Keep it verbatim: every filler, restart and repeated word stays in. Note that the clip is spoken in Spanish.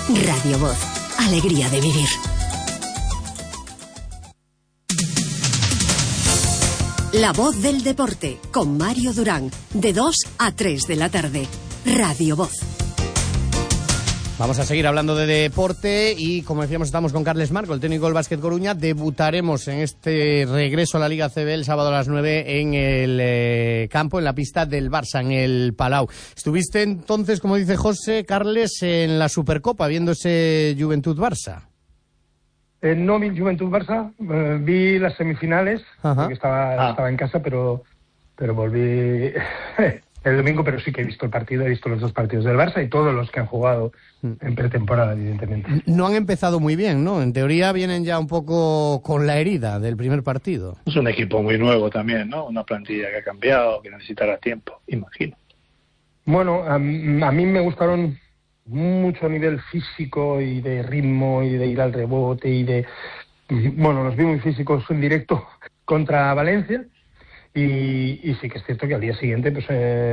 Radio Voz, alegría de vivir. La Voz del Deporte, con Mario Durán, de dos a tres de la tarde. Radio Voz. Vamos a seguir hablando de deporte y, como decíamos, estamos con Carles Marco, el técnico del Básquet Coruña. Debutaremos en este regreso a la Liga C B el sábado a las nueve en el eh, campo, en la pista del Barça, en el Palau. Estuviste entonces, como dice José, Carles, en la Supercopa, viendo ese Juventud-Barça. Eh, no vi Juventud-Barça, eh, vi las semifinales, Ajá. porque estaba, ah. estaba en casa, pero, pero volví el domingo, pero sí que he visto el partido, he visto los dos partidos del Barça y todos los que han jugado en pretemporada, evidentemente. No han empezado muy bien, ¿no? En teoría vienen ya un poco con la herida del primer partido. Es un equipo muy nuevo también, ¿no? Una plantilla que ha cambiado, que necesitará tiempo, imagino. Bueno, a, a mí me gustaron mucho a nivel físico y de ritmo y de ir al rebote y de... Bueno, los vi muy físicos en directo contra Valencia y, y sí que es cierto que al día siguiente pues... Eh,